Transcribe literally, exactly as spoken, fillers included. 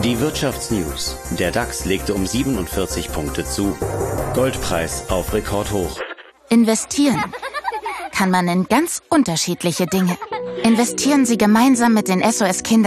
Die Wirtschaftsnews. Der DAX legte um siebenundvierzig Punkte zu. Goldpreis auf Rekordhoch. Investieren kann man in ganz unterschiedliche Dinge. Investieren Sie gemeinsam mit den S O S Kinder